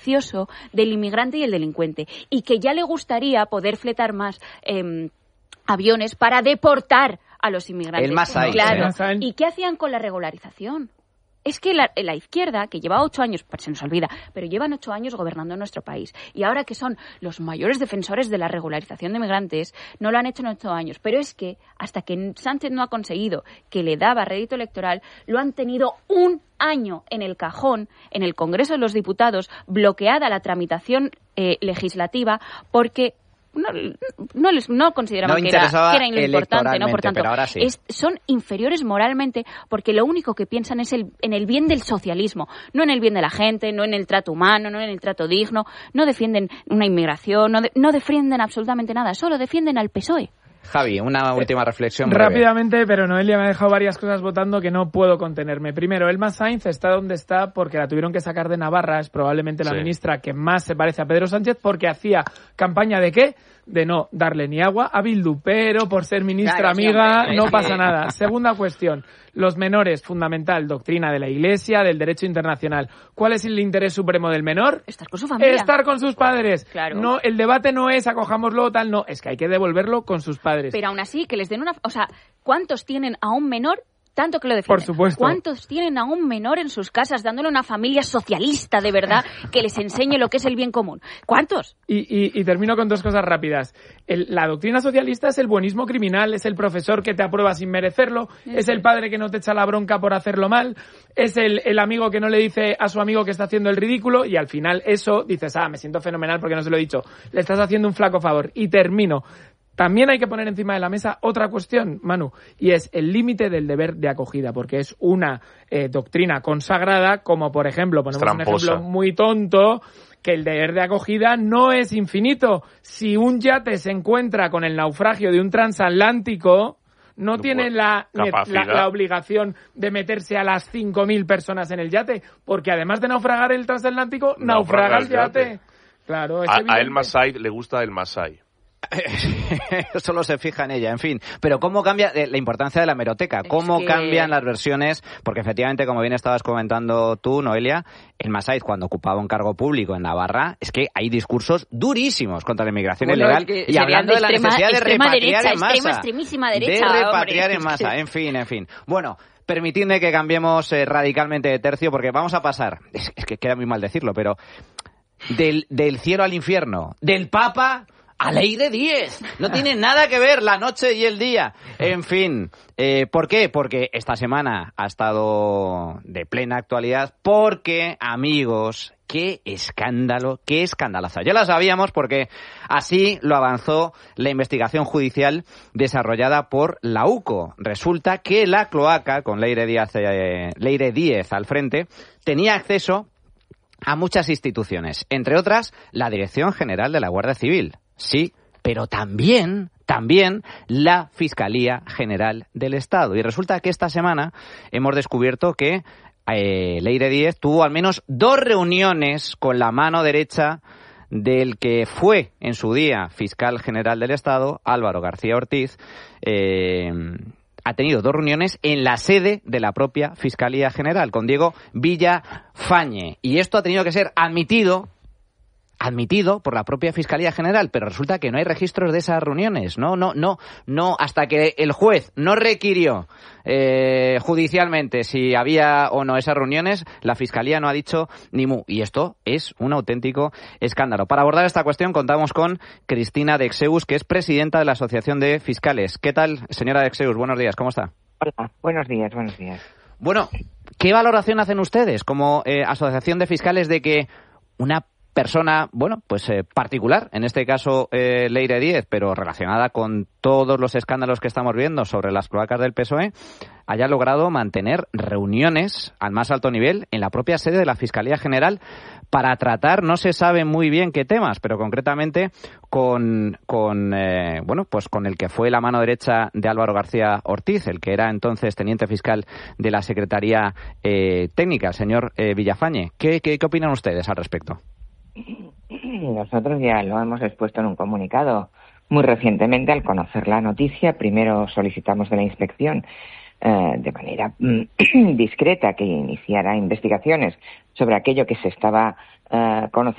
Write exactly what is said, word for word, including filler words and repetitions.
mafioso del inmigrante y el delincuente, y que ya le gustaría poder fletar más eh, aviones para deportar a los inmigrantes. El Masai. Claro. ¿Sí? ¿Y qué hacían con la regularización? Es que la, la izquierda, que lleva ocho años, se nos olvida, pero llevan ocho años gobernando nuestro país. Y ahora que son los mayores defensores de la regularización de migrantes, no lo han hecho en ocho años. Pero es que hasta que Sánchez no ha conseguido que le daba rédito electoral, lo han tenido un año en el cajón, en el Congreso de los Diputados, bloqueada la tramitación eh, legislativa, porque no, no, les, no consideraban no que, era, que era importante, ¿no? Por tanto, sí. es, son inferiores moralmente porque lo único que piensan es el, en el bien del socialismo, no en el bien de la gente, no en el trato humano, no en el trato digno, no defienden una inmigración, no, de, no defienden absolutamente nada, solo defienden al P S O E. Javi, una última reflexión breve. Rápidamente, pero Noelia me ha dejado varias cosas votando que no puedo contenerme. Primero, Elma Sainz está donde está porque la tuvieron que sacar de Navarra, es probablemente la sí. ministra que más se parece a Pedro Sánchez porque hacía campaña de ¿qué? De no darle ni agua a Bildu, pero por ser ministra claro, amiga sí, no pasa nada. Segunda cuestión, los menores, fundamental, doctrina de la Iglesia, del derecho internacional. ¿Cuál es el interés supremo del menor? Estar con su familia. Estar con sus padres. Claro. No, el debate no es acojámoslo tal, no, es que hay que devolverlo con sus padres. Pero aún así, que les den una... O sea, ¿cuántos tienen a un menor tanto que lo defienden? Por supuesto. ¿Cuántos tienen a un menor en sus casas dándole una familia socialista de verdad que les enseñe lo que es el bien común? ¿Cuántos? Y, y, y termino con dos cosas rápidas. El, la doctrina socialista es el buenismo criminal, es el profesor que te aprueba sin merecerlo, sí. es el padre que no te echa la bronca por hacerlo mal, es el, el amigo que no le dice a su amigo que está haciendo el ridículo y al final eso dices, ah, me siento fenomenal porque no se lo he dicho. Le estás haciendo un flaco favor. Y termino. También hay que poner encima de la mesa otra cuestión, Manu, y es el límite del deber de acogida, porque es una eh, doctrina consagrada, como por ejemplo, ponemos un ejemplo muy tonto, que el deber de acogida no es infinito. Si un yate se encuentra con el naufragio de un transatlántico, no tu tiene la, la, la obligación de meterse a las cinco mil personas en el yate, porque además de naufragar el transatlántico, naufraga, naufraga el yate. yate. Claro, es a, evidente. A el Masai le gusta el Masai. Solo se fija en ella, en fin. Pero ¿cómo cambia eh, la importancia de la hemeroteca? ¿Cómo es que... cambian las versiones? Porque efectivamente, como bien estabas comentando tú, Noelia, el Masai, cuando ocupaba un cargo público en Navarra, es que hay discursos durísimos contra la inmigración bueno, ilegal y hablando de, de extrema, la necesidad de repatriar derecha, en masa. Extrema, extremísima derecha, de repatriar hombre. en masa, en fin, en fin. Bueno, permitidme que cambiemos eh, radicalmente de tercio porque vamos a pasar, es, es que queda muy mal decirlo, pero del, del cielo al infierno, del Papa a Leire Díez. No tiene nada que ver la noche y el día. En fin, eh, ¿por qué? Porque esta semana ha estado de plena actualidad. Porque, amigos, qué escándalo, qué escandalazo. Ya lo sabíamos porque así lo avanzó la investigación judicial desarrollada por la U C O. Resulta que la cloaca, con Leire Díez, eh, Leire Díez al frente, tenía acceso a muchas instituciones, entre otras la Dirección General de la Guardia Civil. Sí, pero también, también la Fiscalía General del Estado. Y resulta que esta semana hemos descubierto que eh, Leire Díez tuvo al menos dos reuniones con la mano derecha del que fue en su día Fiscal General del Estado, Álvaro García Ortiz. Eh, ha tenido dos reuniones en la sede de la propia Fiscalía General, con Diego Villafañe. Y esto ha tenido que ser admitido admitido por la propia Fiscalía General, pero resulta que no hay registros de esas reuniones. No, no, no, no, hasta que el juez no requirió eh, judicialmente si había o no esas reuniones, la Fiscalía no ha dicho ni mu. Y esto es un auténtico escándalo. Para abordar esta cuestión contamos con Cristina Dexeus, que es presidenta de la Asociación de Fiscales. ¿Qué tal, señora Dexeus? Buenos días, ¿cómo está? Hola, buenos días, buenos días. Bueno, ¿qué valoración hacen ustedes como eh, Asociación de Fiscales de que una persona, bueno, pues eh, particular, en este caso eh, Leire Díez, pero relacionada con todos los escándalos que estamos viendo sobre las cloacas del P S O E, haya logrado mantener reuniones al más alto nivel en la propia sede de la Fiscalía General para tratar, no se sabe muy bien qué temas, pero concretamente con, con eh, bueno, pues con el que fue la mano derecha de Álvaro García Ortiz, el que era entonces teniente fiscal de la Secretaría eh, Técnica, el señor eh, Villafañe. ¿Qué, qué, ¿Qué opinan ustedes al respecto? Nosotros ya lo hemos expuesto en un comunicado muy recientemente. Al conocer la noticia, primero solicitamos de la inspección eh, de manera discreta que iniciara investigaciones sobre aquello que se estaba eh, conociendo